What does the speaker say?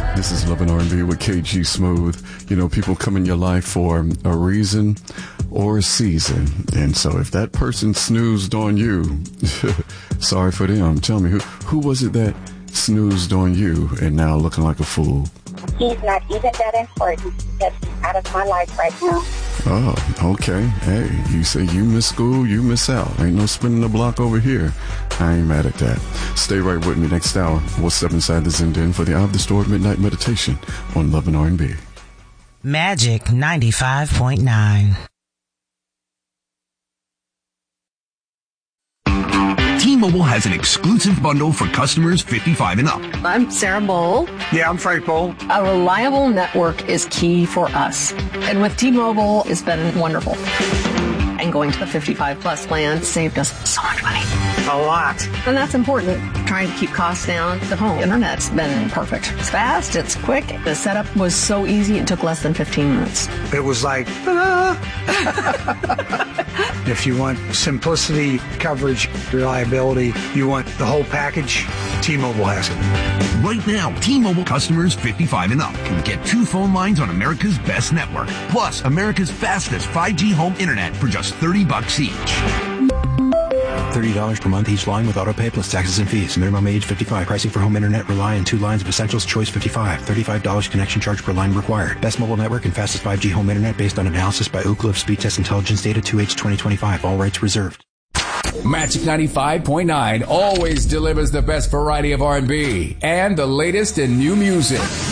This is Love and R&B with KG Smooth. You know, people come in your life for a reason or a season. And so if that person snoozed on you, sorry for them. Tell me, who was it that snoozed on you and now looking like a fool? He's not even that important because he's out of my life right now. Oh, okay. Hey, you say you miss school, you miss out. Ain't no spinning the block over here. I ain't mad at that. Stay right with me. Next hour, we'll step inside the Zen Den for the Eye of the Storm Midnight Meditation on Love and R&B. Magic 95.9. T-Mobile has an exclusive bundle for customers 55 and up. I'm Sarah Bowl. Yeah, I'm Frank Bowl. A reliable network is key for us. And with T-Mobile, it's been wonderful. And going to the 55-plus plan saved us so much money. A lot. And that's important. Trying to keep costs down. The home internet's been perfect. It's fast. It's quick. The setup was so easy. It took less than 15 minutes. It was like, if you want simplicity, coverage, reliability, you want the whole package, T-Mobile has it. Right now, T-Mobile customers 55 and up can get 2 phone lines on America's best network, plus America's fastest 5G home internet for just $30 each. $30 per month each line with autopay plus taxes and fees. Minimum age 55. Pricing for home internet rely on 2 lines of Essentials Choice 55. $35 connection charge per line required. Best mobile network and fastest 5G home internet based on analysis by Ookla of Speed Test Intelligence data 2H2025. All rights reserved. Magic 95.9 always delivers the best variety of R&B and the latest in new music.